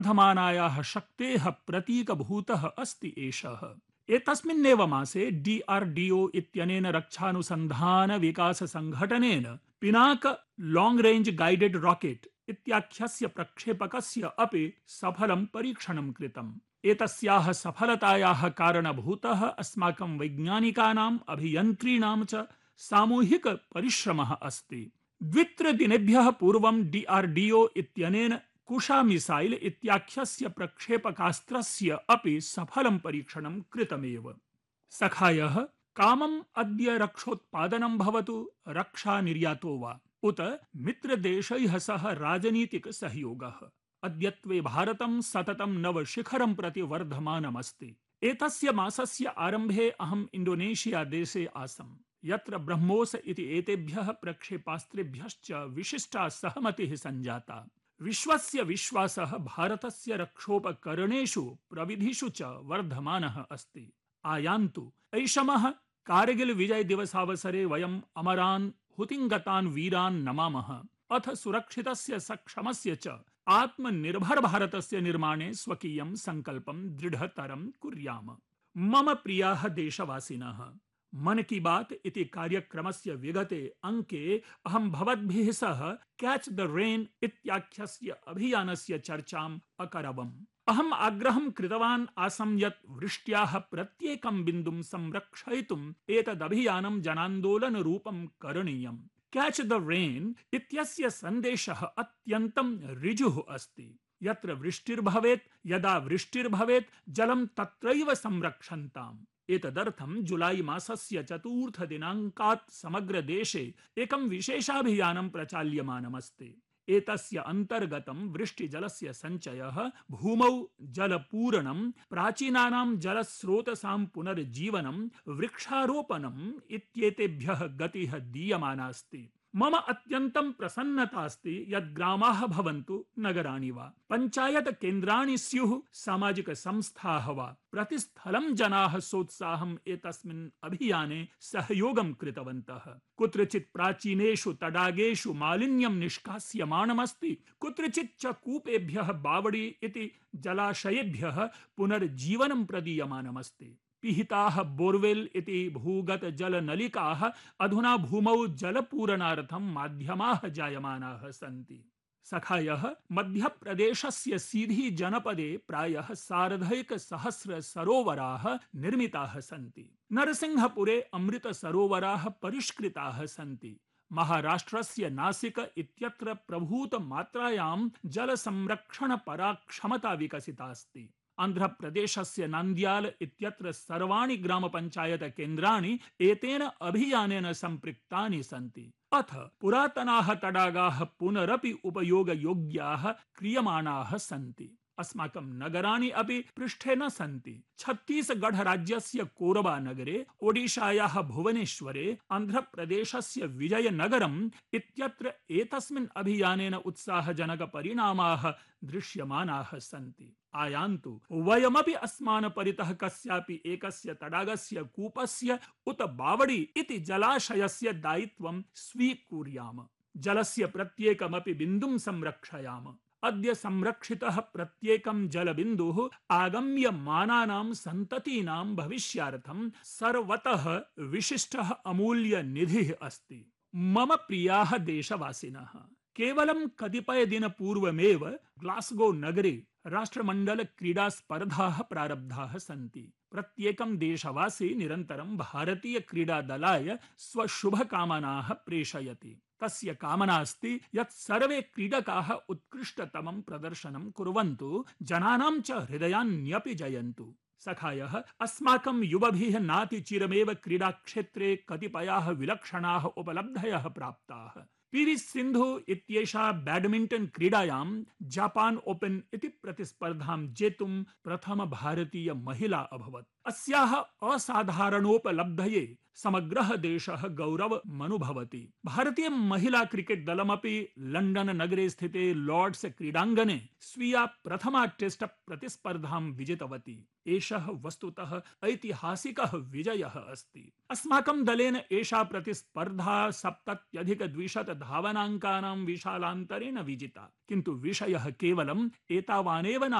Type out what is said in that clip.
वर्धमानायाः शक्तेः प्रतीकभूतः अस्ति एषः। एतस्मिन्नेव मासे DRDO इत्यनेन रक्षानुसन्धान विकास संघटनेन Pinaka long range guided rocket इत्याख्यस्य प्रक्षेपकस्य अपि सफलं परीक्षणं कृतम्। एतस्याः सफलतायाः कारणभूतः अस्माकं वैज्ञानिकानाम् अभियन्त्रीणां च सामूहिक परिश्रमः अस्ति। द्वित्रिदिनेभ्यः पूर्वं DRDO इत्यनेन कुशा मिसाइल इत्याख्यस्य प्रक्षेपकास्त्रस्य अपि सफलं परीक्षणं कृतमेव। सखायः, कामम् अद्य रक्षोत्पादनं भवतु रक्षा निर्यातो वा उत मित्रदेशैः सह राजनीतिक सहयोगः। अद्यत्वे भारतं सततं नवशिखरं प्रति वर्धमानमस्ति। एतस्य मासस्य आरम्भे अहम् इंडोनेशिया देशे आसम्, यत्र ब्रह्मोस इति एतेभ्यः प्रक्षेपास्त्रेभ्यश्च विशिष्टा सहमतिः सञ्जाता। विश्वस्य विश्वासः भारतस्य रक्षोपकरणेषु प्रविधिषु च वर्धमानः अस्ति। आयान्तु ऐषमः कारगिल विजय दिवसावसरे वयम् अमरान् हुतिङ्गतान् वीरान् नमामः, अथ सुरक्षितस्य सक्षमस्य च आत्मनिर्भर भारतस्य निर्माणे स्वकीयं संकल्पं दृढतरं कुर्याम। मम प्रियाः देशवासिनः, मन की बात इति कार्यक्रमस्य विगते अंके अहं भवद्भिः सह कैच द रेन इत्याख्यस्य अभियानस्य चर्चाम् अकरवम्। अहम् आग्रहं कृतवान् आसं यत् वृष्ट्याः प्रत्येकं बिन्दुं संरक्षयितुम् एतदभियानं जनान्दोलनरूपं करणीयम्। कैच द रेन इत्यस्य सन्देशः अत्यन्तं ऋजुः अस्ति। यत्र वृष्टिर्भवेत्, यदा वृष्टिर्भवेत्, जलं तत्रैव संरक्षन्ताम्। एतदर्थं जुलाई मासस्य 4 दिनाङ्कात् समग्र देशे एकं विशेषाभियानं प्रचाल्यमानमस्ति। एतस्य अन्तर्गतं वृष्टिजलस्य सञ्चयः, भूमौ जलपूरणं, प्राचीनानां जलस्रोतसां पुनर्जीवनं, वृक्षारोपणम् इत्येतेभ्यः गतिः दीयमाना अस्ति। मम अत्यन्तं प्रसन्नता अस्ति यत् ग्रामाः भवन्तु नगराणि वा, पञ्चायत केन्द्राणि स्युः, सामाजिक संस्थाः वा, प्रतिस्थलं जनाः सोत्साहम् एतस्मिन् अभियाने सहयोगं कृतवन्तः। कुत्रचित् प्राचीनेषु तडागेषु मालिन्यं निष्कास्यमाणमस्ति, कुत्रचित् च कूपेभ्यः बावडी इति जलाशयेभ्यः पुनर्जीवनं प्रदीयमानमस्ति। पिहिताः बोर्वेल इति भूगत जल नलिकाः अधुना भूमौ जलपूरणार्थं माध्यमाः जायमानाः सन्ति। सखायः, मध्यप्रदेशस्य सीधी जनपदे प्रायः 1,500 सरोवराः निर्मिताः सन्ति। नरसिंहपुरे अमृत सरोवराः परिष्कृताः सन्ति। महाराष्ट्रस्य नासिक इत्यत्र प्रभूत मात्रायां जल संरक्षण पराक्षमता विकसिता अस्ति। आन्ध्रप्रदेशस्य नान्द्याल इत्यत्र सर्वाणि ग्रामपञ्चायत केन्द्राणि एतेन अभियानेन सम्पृक्तानि सन्ति। अथ पुरातनाः तडागाः पुनरपि उपयोगयोग्याः क्रियमाणाः सन्ति। अस्माकं नगराणि अपि पृष्ठे न सन्ति। छत्तीसगढ़ राज्यस्य कोरबा नगरे, ओडिशायाः भुवनेश्वरे, आन्ध्रप्रदेशस्य विजयनगरम् इत्यत्र एतस्मिन् अभियानेन उत्साहजनक परिणामाः दृश्यमानाः सन्ति। आयान्तु वयमपि अस्मान् परितः कस्यापि एकस्य तडागस्य, कूपस्य उत बावडी इति जलाशयस्य दायित्वं स्वीकुर्याम। जलस्य प्रत्येकमपि बिन्दुं संरक्षयाम। अद्य संरक्षितः प्रत्येकं जलबिन्दुः आगम्यमानानां सन्ततीनां भविष्यार्थं सर्वतः विशिष्टः अमूल्य निधिः अस्ति। मम प्रियाः देशवासिनः, केवलं कतिपयदिनपूर्वमेव ग्लास्गो नगरे राष्ट्रमण्डल क्रीडा स्पर्धाः प्रारब्धाः सन्ति। प्रत्येकं देशवासी निरन्तरं भारतीय क्रीडादलाय स्वशुभकामनाः प्रेषयति। तस्य कामना अस्ति यत् सर्वे क्रीडकाः उत्कृष्टतमं प्रदर्शनं कुर्वन्तु, जनानां च हृदयान्यपि जयन्तु। सखायः, अस्माकं युवभिः नातिचिरमेव क्रीडाक्षेत्रे कतिपयाः विलक्षणाः उपलब्धयः प्राप्ताः। पीवी सिन्धु इत्येषा बैडमिंटन क्रीडायां जापान ओपन इति प्रतिस्पर्धां जेतुं प्रथम भारतीय महिला अभवत्। अस्याः असाधारणोपलब्धये समग्रः देशः गौरवमनुभवति। भारतीय महिला क्रिकेट दलमपि लंडन नगरे स्थिते लॉर्ड्स क्रीडाङ्गणे स्वीया प्रथमा टेस्ट प्रतिस्पर्धां विजितवती। एषः वस्तुतः ऐतिहासिकः विजयः अस्ति। अस्माकं दलेन एषा प्रतिस्पर्धा 70,200 धावनाङ्कानां विशालान्तरेण विजिता, किन्तु विषयः केवलम् एतावानेव